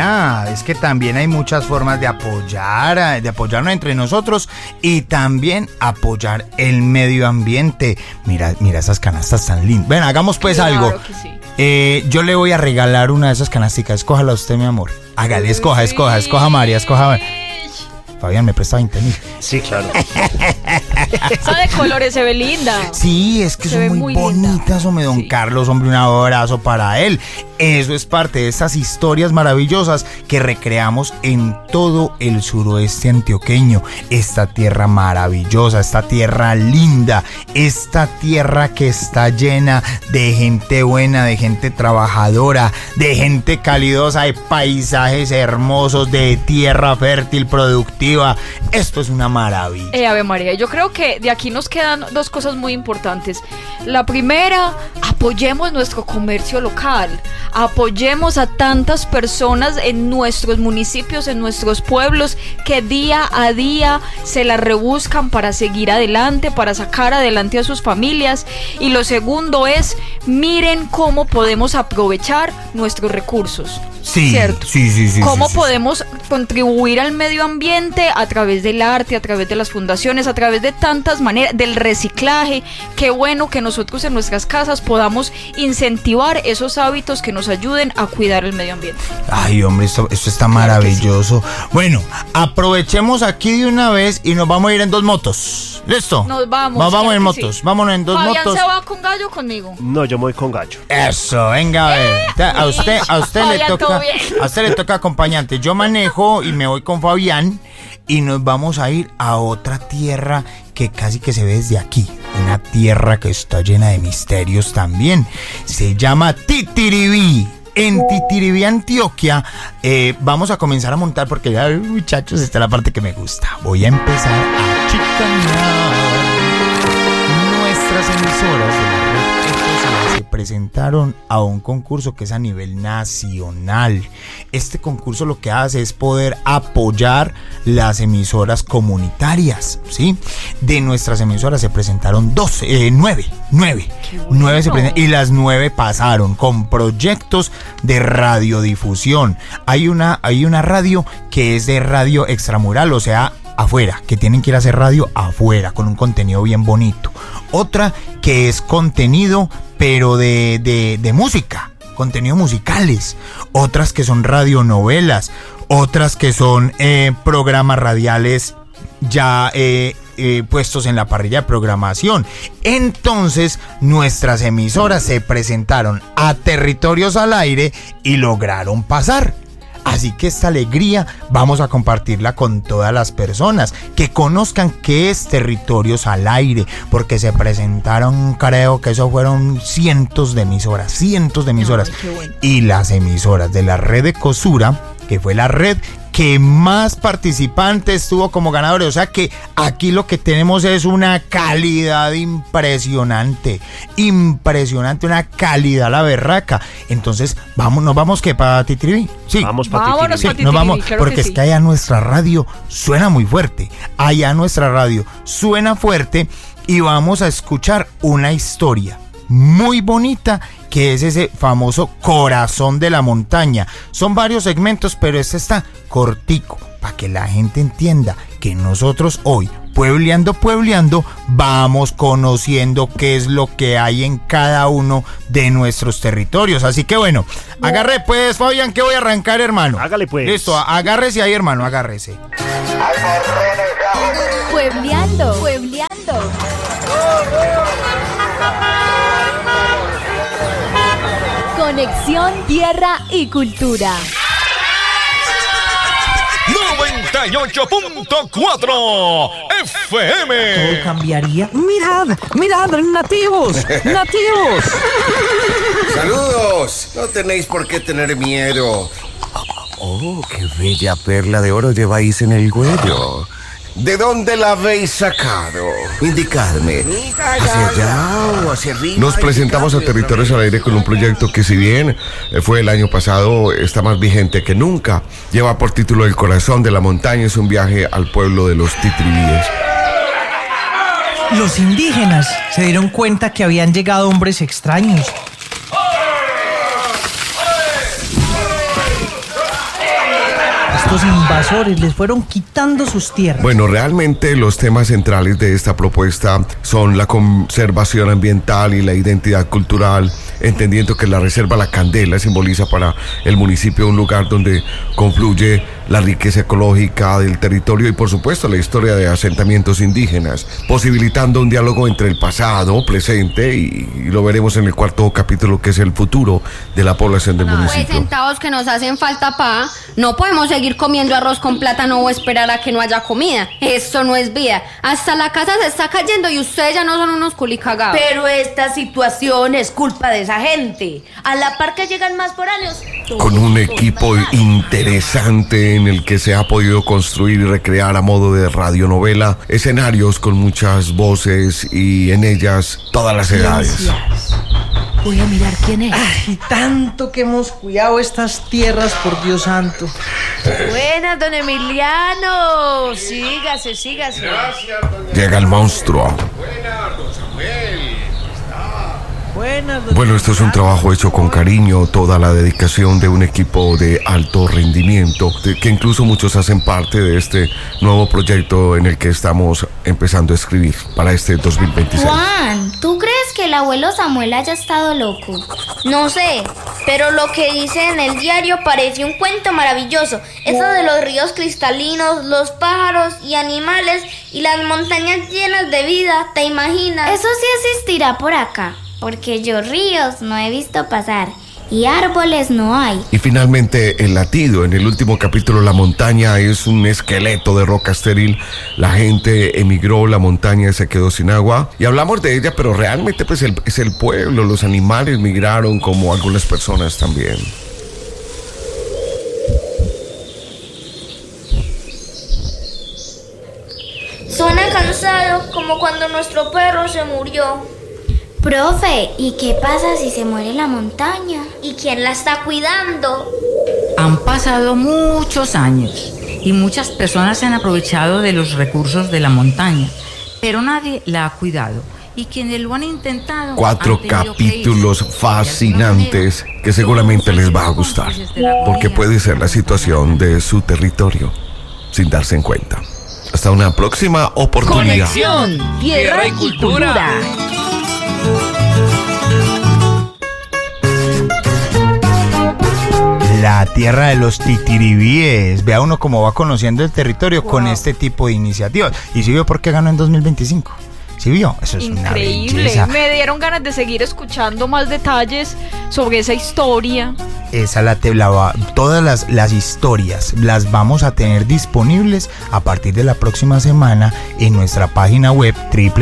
María, es que también hay muchas formas de apoyarnos entre nosotros y también apoyar el medio ambiente. Mira esas canastas tan lindas. Ven, hagamos pues algo. Claro que sí. Yo le voy a regalar una de esas canasticas. Escójala usted, mi amor. Hágale, escoja, María, escoja. Fabián, me presta 20.000. Sí, claro. Esa de colores se ve linda. Sí, es que Se son ve muy muy bonitas, hombre, don Sí. Carlos, hombre, un abrazo para él. Eso es parte de estas historias maravillosas que recreamos en todo el suroeste antioqueño. Esta tierra maravillosa, esta tierra linda, esta tierra que está llena de gente buena, de gente trabajadora, de gente calidosa, de paisajes hermosos, de tierra fértil, productiva. Esto es una maravilla. Ave María, yo creo que de aquí nos quedan dos cosas muy importantes. La primera, apoyemos nuestro comercio local, apoyemos a tantas personas en nuestros municipios, en nuestros pueblos, que día a día se la rebuscan para seguir adelante, para sacar adelante a sus familias. Y lo segundo es, miren cómo podemos aprovechar nuestros recursos. Sí, ¿cierto? sí. ¿Cómo sí. podemos contribuir al medio ambiente a través del arte, a través de las fundaciones, a través de tantas maneras, del reciclaje? Qué bueno que nosotros en nuestras casas podamos incentivar esos hábitos que nos ayuden a cuidar el medio ambiente. Ay, hombre, esto está maravilloso. Bueno, aprovechemos aquí de una vez y nos vamos a ir en 2 motos. ¿Listo? Nos vamos. Vamos claro en que motos. sí. Vámonos en 2 Fabián motos. se va con Gallo o conmigo. No, yo me voy con Gallo. Eso, venga a ver. A usted Fabián, le toca, todo bien. a usted le toca acompañante. Yo manejo y me voy con Fabián y nos vamos a ir a otra tierra que casi que se ve desde aquí. Una tierra que está llena de misterios también. Se llama Titiribí. En Titiribí, Antioquia, vamos a comenzar a montar porque ya, muchachos, esta es la parte que me gusta. Voy a empezar a chicanear nuestras emisoras de la red Ecosía. Se presentaron a un concurso que es a nivel nacional. Este concurso lo que hace es poder apoyar las emisoras comunitarias, ¿sí? De nuestras emisoras se presentaron 9 se presentaron, y las 9 pasaron con proyectos de radiodifusión. Hay una radio que es de radio extramural, o sea, afuera, que tienen que ir a hacer radio afuera con un contenido bien bonito. Otra que es contenido pero de música, contenido musicales. Otras que son radionovelas, otras que son programas radiales ya puestos en la parrilla de programación. Entonces nuestras emisoras se presentaron a Territorios al Aire y lograron pasar. Así que esta alegría vamos a compartirla con todas las personas, que conozcan qué es Territorios al Aire, porque se presentaron, creo que eso fueron cientos de emisoras. Ay, qué bueno. Y las emisoras de la red Ecosura, que fue la red que más participantes tuvo como ganadores. O sea que aquí lo que tenemos es una calidad impresionante, una calidad la berraca. Entonces, nos vamos que para Titiribí. Sí. Vamos para Vámonos Titiribí. pa' Sí, nos vamos, claro porque que es sí. que allá nuestra radio suena muy fuerte. Allá nuestra radio suena fuerte y vamos a escuchar una historia muy bonita que es ese famoso Corazón de la Montaña. Son varios segmentos, pero este está cortico para que la gente entienda que nosotros hoy, puebleando, vamos conociendo qué es lo que hay en cada uno de nuestros territorios. Así que bueno, agarre pues, Fabián, que voy a arrancar, hermano. Hágale pues. Listo, agárrese ahí, hermano, agárrese. Puebleando. Conexión Tierra y Cultura. 98.4 FM. Todo cambiaría. Mirad, nativos. ¡Saludos! No tenéis por qué tener miedo. Oh, qué bella perla de oro lleváis en el cuello. ¿De dónde la habéis sacado? Indicadme, ¿hacia allá o hacia arriba? Nos presentamos a Territorios al Aire con un proyecto que, si bien fue el año pasado, está más vigente que nunca. Lleva por título El Corazón de la Montaña. Es un viaje al pueblo de los titiribíes. Los indígenas se dieron cuenta que habían llegado hombres extraños. estos invasores les fueron quitando sus tierras. Bueno, realmente los temas centrales de esta propuesta son la conservación ambiental y la identidad cultural, entendiendo que la reserva La Candela simboliza para el municipio un lugar donde confluye la riqueza ecológica del territorio y por supuesto la historia de asentamientos indígenas, posibilitando un diálogo entre el pasado, presente y lo veremos en el cuarto capítulo, que es el futuro de la población del municipio. Pues centavos que nos hacen falta, pa. No podemos seguir comiendo arroz con plátano o esperar a que no haya comida. Esto no es vida. Hasta la casa se está cayendo y ustedes ya no son unos culicagados. Pero esta situación es culpa de esa gente. A la par que llegan más foráneos. Con un equipo interesante en el que se ha podido construir y recrear a modo de radionovela escenarios con muchas voces y en ellas todas las edades. Voy a mirar quién es. Ay, tanto que hemos cuidado estas tierras, por Dios santo. Buenas, don Emiliano. Sígase. Llega el monstruo. Bueno, esto es un trabajo hecho con cariño, toda la dedicación de un equipo de alto rendimiento, que incluso muchos hacen parte de este nuevo proyecto en el que estamos empezando a escribir para este 2026. Juan, ¿tú crees que el abuelo Samuel haya estado loco? No sé, pero lo que dice en el diario parece un cuento maravilloso. Eso de los ríos cristalinos, los pájaros y animales y las montañas llenas de vida, ¿te imaginas? Eso sí existirá por acá, porque yo ríos no he visto pasar y árboles no hay. Y finalmente el latido. En el último capítulo, la montaña es un esqueleto de roca estéril. La gente emigró, la montaña se quedó sin agua y hablamos de ella, pero realmente pues es el pueblo, los animales migraron como algunas personas también. Suena cansado, como cuando nuestro perro se murió. Profe, ¿y qué pasa si se muere la montaña? ¿Y quién la está cuidando? Han pasado muchos años y muchas personas se han aprovechado de los recursos de la montaña, pero nadie la ha cuidado. Y quienes lo han intentado... 4 capítulos fascinantes que seguramente les va a gustar, porque puede ser la situación de su territorio sin darse en cuenta. Hasta una próxima oportunidad. Conexión Tierra y Cultura. La tierra de los titiribíes. Vea uno cómo va conociendo el territorio con este tipo de iniciativas. ¿Y si vio por qué ganó en 2025? ¿Sí vio? Eso es increíble. Una belleza. Me dieron ganas de seguir escuchando más detalles sobre esa historia. Todas las historias las vamos a tener disponibles a partir de la próxima semana en nuestra página web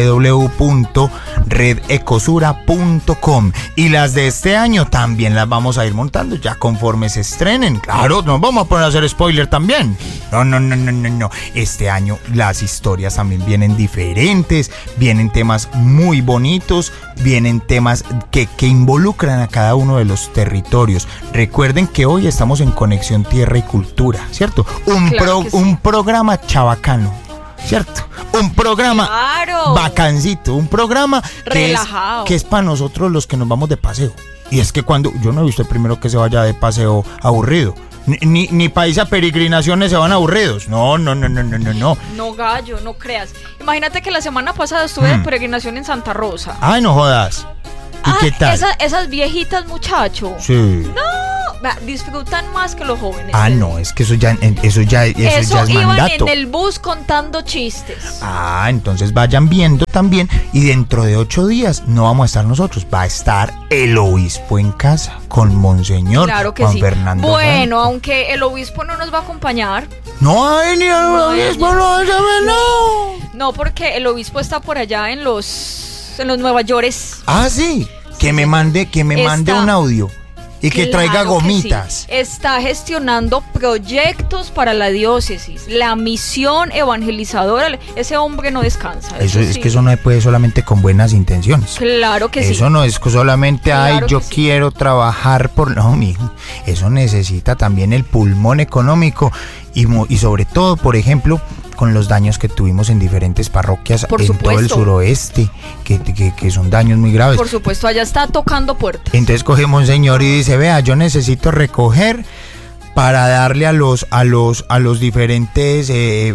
www.redecosura.com, y las de este año también las vamos a ir montando ya conforme se estrenen. Claro, nos vamos a poner a hacer spoiler también. No. Este año las historias también vienen diferentes, vienen temas muy bonitos, vienen temas que involucran a cada uno de los territorios. Recuerden que hoy estamos en Conexión Tierra y Cultura, ¿cierto? Un programa chabacano, ¿cierto? Un programa bacancito, un programa relajado, que es para nosotros los que nos vamos de paseo. Y es que cuando yo no he visto el primero que se vaya de paseo aburrido. Ni país a peregrinaciones se van aburridos. No. No, gallo, no creas. Imagínate que la semana pasada estuve de peregrinación en Santa Rosa. Ay, no jodas. ¿Y qué tal? Esas viejitas, muchacho. Sí. No, disfrutan más que los jóvenes. No, es que eso ya es iban mandato. en el bus contando chistes. Entonces vayan viendo también. Y dentro de 8 días no vamos a estar nosotros, va a estar el obispo en casa con Monseñor Juan Fernando. Bueno, aunque el obispo no nos va a acompañar. No va a venir el obispo, no, porque el obispo está por allá en los Nueva York. Sí, que me mande un audio. Y que traiga gomitas. Sí. Está gestionando proyectos para la diócesis, la misión evangelizadora. Ese hombre no descansa. Es que eso no se puede solamente con buenas intenciones. Claro que sí. Eso no es solamente, yo quiero trabajar por... No, mijo. Eso necesita también el pulmón económico y sobre todo, por ejemplo, con los daños que tuvimos en diferentes parroquias todo el suroeste, que son daños muy graves. Por supuesto, allá está tocando puertas. Entonces coge Monseñor y dice, vea, yo necesito recoger para darle a los diferentes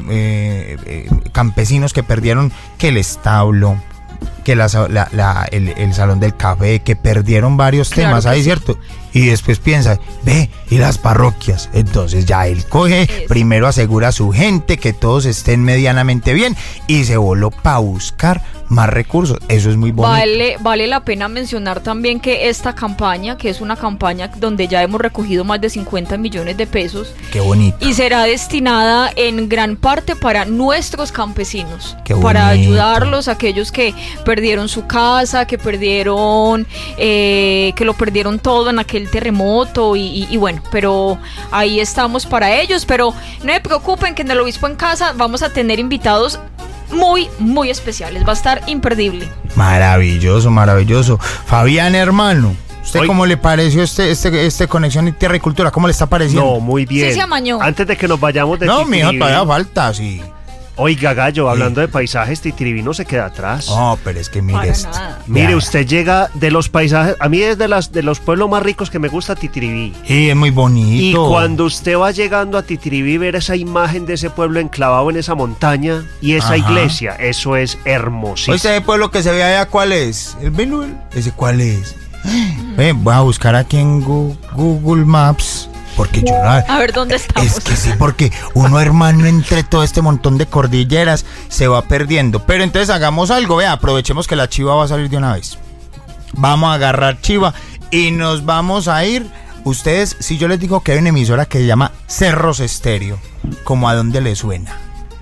campesinos que perdieron que el establo, que el salón del café, que perdieron varios temas ahí, ¿cierto? Y después piensa, ve, y las parroquias. Entonces ya él coge, primero asegura a su gente que todos estén medianamente bien y se voló para buscar más recursos. Eso es muy bonito. Vale la pena mencionar también que esta campaña, que es una campaña donde ya hemos recogido más de 50 millones de pesos. Qué bonito. Y será destinada en gran parte para nuestros campesinos. Qué bonito. Para ayudarlos, a aquellos que perdieron su casa, que perdieron, que lo perdieron todo en aquel terremoto y bueno, pero ahí estamos para ellos. Pero no se preocupen que en el Obispo en Casa vamos a tener invitados muy, muy especiales. Va a estar imperdible. Maravilloso, maravilloso. Fabián, hermano, ¿usted cómo le pareció este Conexión Tierra y Cultura? ¿Cómo le está pareciendo? No, muy bien. Sí se amañó. Antes de que nos vayamos de No, mijo, todavía falta, sí. Oiga, Gallo, hablando de paisajes, Titiribí no se queda atrás. No, pero es que mire esto. Mire, usted llega de los paisajes, a mí es de los pueblos más ricos que me gusta Titiribí. Sí, es muy bonito. Y cuando usted va llegando a Titiribí, ver esa imagen de ese pueblo enclavado en esa montaña y esa iglesia, eso es hermosísimo. ¿Ese pueblo que se ve allá cuál es? ¿El Beluel? ¿Ese cuál es? Voy a buscar aquí en Google Maps. Porque yo a ver dónde estamos. Es que sí, porque uno, hermano, entre todo este montón de cordilleras se va perdiendo. Pero entonces hagamos algo, vea, aprovechemos que la chiva va a salir de una vez. Vamos a agarrar chiva y nos vamos a ir. Ustedes, si yo les digo que hay una emisora que se llama Cerros Estéreo, ¿cómo a dónde le suena?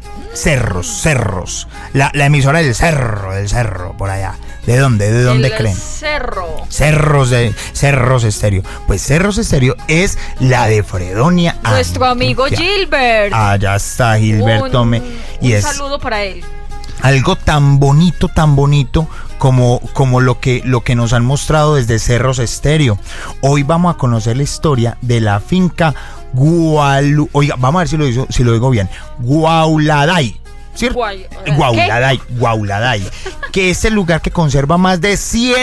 Cerros. La emisora del cerro, por allá. ¿De dónde? ¿De dónde creen? Cerros Estéreo. Pues Cerros Estéreo es la de Fredonia. Nuestro amigo Gilbert. Allá está Gilberto. Un saludo para él. Algo tan bonito como lo que nos han mostrado desde Cerros Estéreo. Hoy vamos a conocer la historia de la finca Oiga, vamos a ver si lo digo bien. Guauladay. ¿Cierto? Guauladay, que es el lugar que conserva más de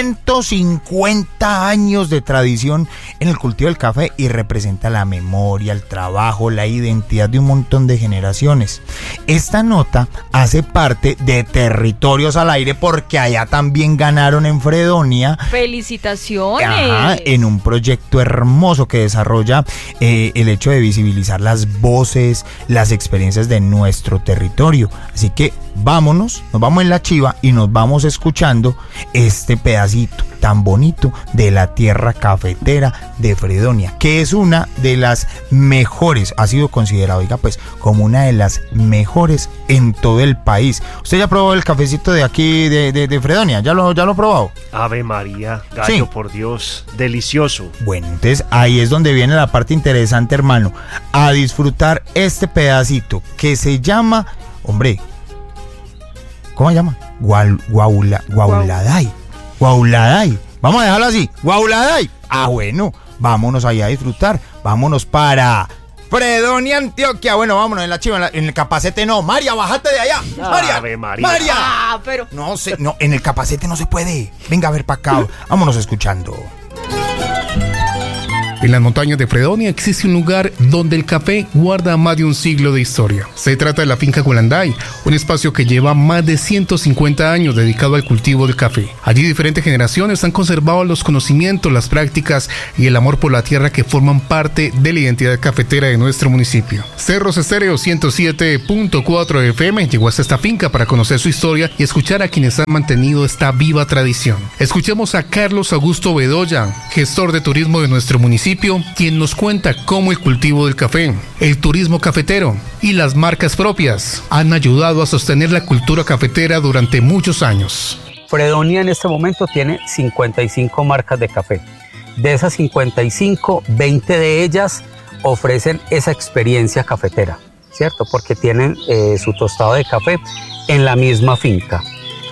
150 años de tradición en el cultivo del café y representa la memoria, el trabajo, la identidad de un montón de generaciones. Esta nota hace parte de Territorios al Aire porque allá también ganaron en Fredonia. ¡Felicitaciones! Ajá, en un proyecto hermoso que desarrolla el hecho de visibilizar las voces, las experiencias de nuestro territorio. Así que nos vamos en la chiva y nos vamos escuchando este pedacito tan bonito de la tierra cafetera de Fredonia, que es una de las mejores, ha sido considerado, pues, como una de las mejores en todo el país. ¿Usted ya probó el cafecito de aquí de Fredonia? ¿Ya lo ha probado? Ave María, Gallo, sí. Por Dios, delicioso. Bueno, entonces ahí es donde viene la parte interesante, hermano, a disfrutar este pedacito que se llama, hombre, ¿cómo se llama? Guauladay. Vamos a dejarlo así. Guauladay. Bueno, vámonos allá a disfrutar. Vámonos para Fredonia, Antioquia. Bueno, vámonos en la chiva, en el Capacete no. María, bájate de allá. María. Pero no, en el Capacete no se puede. Venga a ver para acá. Vámonos escuchando. En las montañas de Fredonia existe un lugar donde el café guarda más de un siglo de historia. Se trata de la finca Guauladay, un espacio que lleva más de 150 años dedicado al cultivo del café. Allí diferentes generaciones han conservado los conocimientos, las prácticas y el amor por la tierra que forman parte de la identidad cafetera de nuestro municipio. Cerros Estéreo 107.4 FM llegó hasta esta finca para conocer su historia y escuchar a quienes han mantenido esta viva tradición. Escuchemos a Carlos Augusto Bedoya, gestor de turismo de nuestro municipio, quien nos cuenta cómo el cultivo del café, el turismo cafetero y las marcas propias han ayudado a sostener la cultura cafetera durante muchos años. Fredonia en este momento tiene 55 marcas de café. De esas 55, 20 de ellas ofrecen esa experiencia cafetera, ¿cierto? Porque tienen su tostado de café en la misma finca.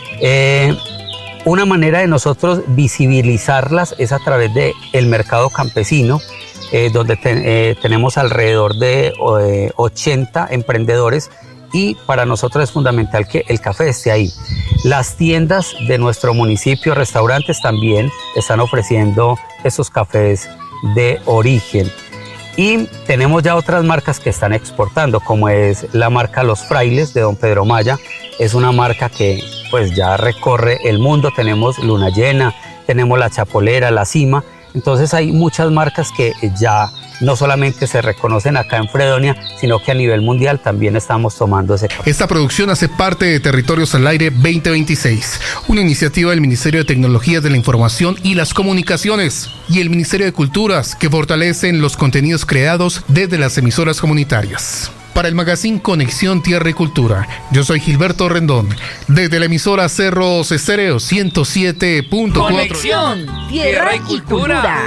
Una manera de nosotros visibilizarlas es a través del mercado campesino, donde tenemos alrededor de 80 emprendedores y para nosotros es fundamental que el café esté ahí. Las tiendas de nuestro municipio, restaurantes también están ofreciendo esos cafés de origen. Y tenemos ya otras marcas que están exportando, como es la marca Los Frailes de don Pedro Maya. Es una marca que pues ya recorre el mundo. Tenemos Luna Llena, tenemos La Chapolera, La Cima. Entonces hay muchas marcas que ya no solamente se reconocen acá en Fredonia, sino que a nivel mundial también estamos tomando ese café. Esta producción hace parte de Territorios al Aire 2026, una iniciativa del Ministerio de Tecnologías de la Información y las Comunicaciones y el Ministerio de Culturas, que fortalecen los contenidos creados desde las emisoras comunitarias. Para el magazine Conexión Tierra y Cultura, yo soy Gilberto Rendón, desde la emisora Cerros Estéreo 107.4. Conexión Tierra y Cultura.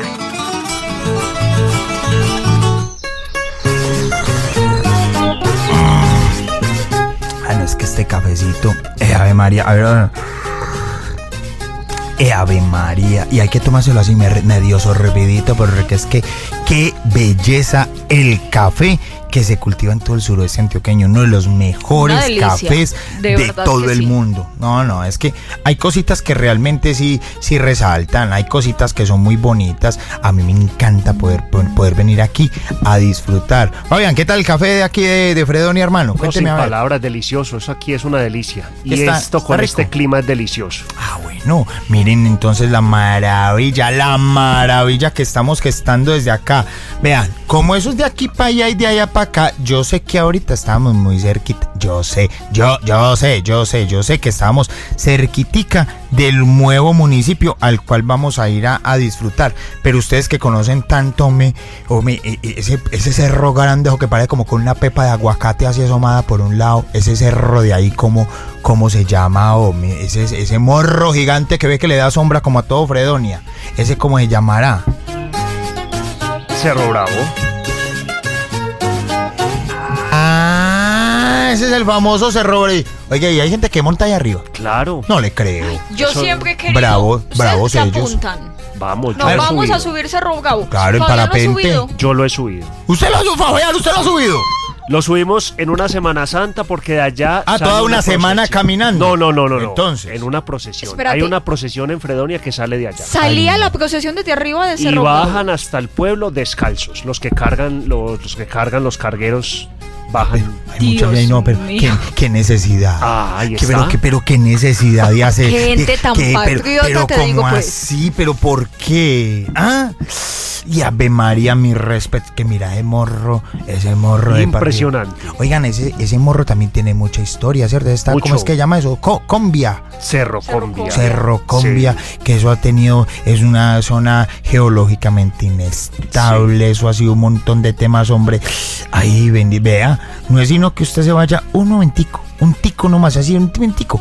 No, es que este cafecito, Ave María, a ver, Ave María, y hay que tomárselo así medio sorbidito, porque es que qué belleza el café que se cultiva en todo el suroeste antioqueño, uno de los mejores cafés de todo el mundo. No, es que hay cositas que realmente sí resaltan, hay cositas que son muy bonitas. A mí me encanta poder venir aquí a disfrutar. Fabián, ¿qué tal el café de aquí de Fredonia, hermano? Cuénteme, sin palabras, delicioso, eso aquí es una delicia. Y esto con este clima es delicioso. Bueno, miren entonces la maravilla que estamos gestando desde acá. Vean, como eso es de aquí para allá y de allá para acá, yo sé que ahorita estamos muy cerquita, yo sé que estamos cerquitica del nuevo municipio al cual vamos a ir a disfrutar, pero ustedes que conocen tanto ese cerro grandejo que parece como con una pepa de aguacate así asomada por un lado, ese cerro de ahí, ¿cómo se llama, hombre? Ese morro gigante que ve que le da sombra como a todo Fredonia, ese ¿cómo se llamará? Cerro Bravo. Ese es el famoso Cerro Bravo. Oye, ¿y hay gente que monta ahí arriba? Claro. No le creo. Yo siempre he querido. Bravos se ellos. Apuntan. Vamos, vamos a subir Cerro Bravo. Claro, en parapente. Yo lo he subido. ¿Usted lo ha subido? Lo subimos en una Semana Santa porque de allá... toda una semana caminando. No. Entonces. En una procesión. Espérate. Hay una procesión en Fredonia que sale de allá. Salía la procesión desde arriba de Cerro Y Bravo. bajan hasta el pueblo descalzos. Los que cargan los cargueros bajan. ¿Qué necesidad? Ahí está. Pero qué necesidad de hacer. Gente tan patriota, pero te digo, pues. Así, pero ¿por qué? Y Ave María, mi respeto, que mira ese morro impresionante. Oigan, ese morro también tiene mucha historia, ¿cierto? ¿Cómo es que llama eso? Combia. Cerro Combia. Cerro Combia, sí. Que eso es una zona geológicamente inestable, sí. Eso ha sido un montón de temas, hombre. Ahí, vea, no es sino que usted se vaya un tico nomás, así, un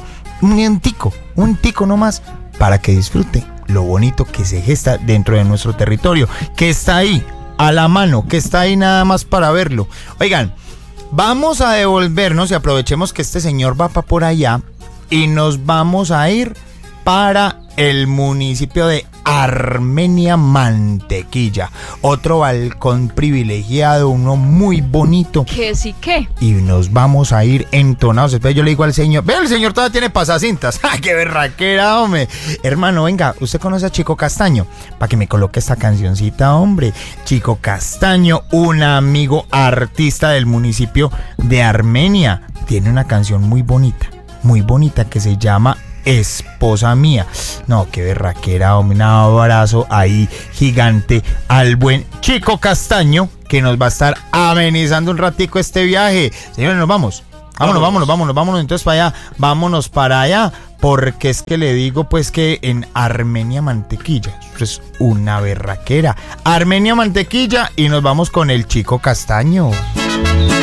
tico nomás, para que disfrute lo bonito que se gesta dentro de nuestro territorio, que está ahí, a la mano, que está ahí nada más para verlo. Oigan, vamos a devolvernos y aprovechemos que este señor va para por allá y nos vamos a ir para el municipio de Armenia Mantequilla, otro balcón privilegiado, uno muy bonito. ¿Qué sí qué? Y nos vamos a ir entonados. Después yo le digo al señor, vea, el señor todavía tiene pasacintas. ¡Ah, qué berraquera, hombre! Hermano, venga, ¿usted conoce a Chico Castaño? Para que me coloque esta cancioncita, hombre. Chico Castaño, un amigo artista del municipio de Armenia, tiene una canción muy bonita que se llama Esposa Mía. No, qué berraquera, hombre. Un abrazo ahí gigante al buen Chico Castaño, que nos va a estar amenizando un ratico este viaje. Señores, nos vamos. Vámonos entonces para allá. Vámonos para allá, porque es que le digo pues que en Armenia Mantequilla es una berraquera. Armenia Mantequilla, y nos vamos con el Chico Castaño.